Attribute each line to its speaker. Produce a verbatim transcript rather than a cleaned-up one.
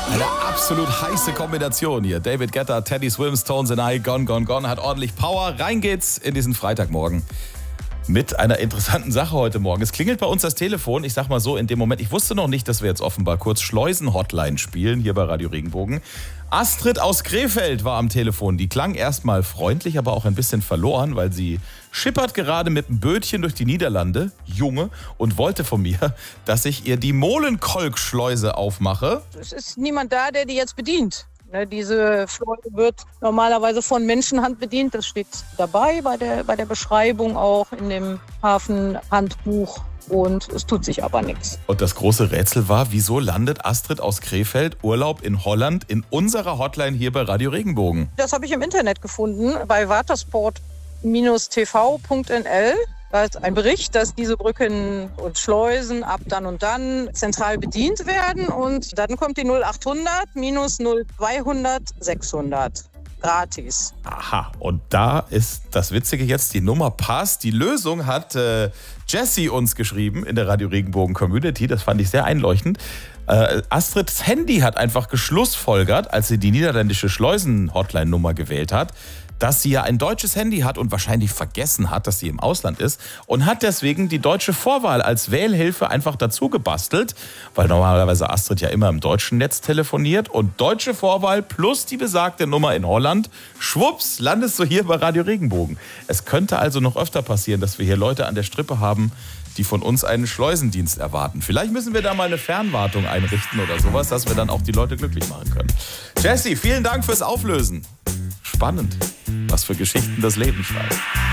Speaker 1: Eine absolut heiße Kombination hier. David Guetta, Teddy Swims, Tones and I, Gone, Gone, Gone, hat ordentlich Power. Rein geht's in diesen Freitagmorgen mit einer interessanten Sache heute Morgen. Es klingelt bei uns das Telefon. Ich sag mal so, in dem Moment, ich wusste noch nicht, dass wir jetzt offenbar kurz Schleusen-Hotline spielen, hier bei Radio Regenbogen. Astrid aus Krefeld war am Telefon. Die klang erstmal freundlich, aber auch ein bisschen verloren, weil sie schippert gerade mit einem Bötchen durch die Niederlande, Junge, und wollte von mir, dass ich ihr die Molenkolk-Schleuse aufmache.
Speaker 2: Es ist niemand da, der die jetzt bedient. Ne, diese Schleuse wird normalerweise von Menschenhand bedient. Das steht dabei bei der, bei der Beschreibung auch in dem Hafenhandbuch. Und es tut sich aber nichts.
Speaker 1: Und das große Rätsel war, wieso landet Astrid aus Krefeld Urlaub in Holland in unserer Hotline hier bei Radio Regenbogen?
Speaker 2: Das habe ich im Internet gefunden, bei watersport T V Punkt N L. Da ist ein Bericht, dass diese Brücken und Schleusen ab dann und dann zentral bedient werden. Und dann kommt die null achthundert minus null zweihundert sechshundert. Gratis.
Speaker 1: Aha, und da ist das Witzige jetzt, die Nummer passt. Die Lösung hat äh, Jessie uns geschrieben in der Radio Regenbogen Community. Das fand ich sehr einleuchtend. Äh, Astrids Handy hat einfach geschlussfolgert, als sie die niederländische Schleusen-Hotline-Nummer gewählt hat, dass sie ja ein deutsches Handy hat und wahrscheinlich vergessen hat, dass sie im Ausland ist und hat deswegen die deutsche Vorwahl als Wählhilfe einfach dazu gebastelt, weil normalerweise Astrid ja immer im deutschen Netz telefoniert und deutsche Vorwahl plus die besagte Nummer in Holland, schwupps, landest du hier bei Radio Regenbogen. Es könnte also noch öfter passieren, dass wir hier Leute an der Strippe haben, die von uns einen Schleusendienst erwarten. Vielleicht müssen wir da mal eine Fernwartung einrichten oder sowas, dass wir dann auch die Leute glücklich machen können. Jessie, vielen Dank fürs Auflösen. Spannend, was für Geschichten das Leben schreibt.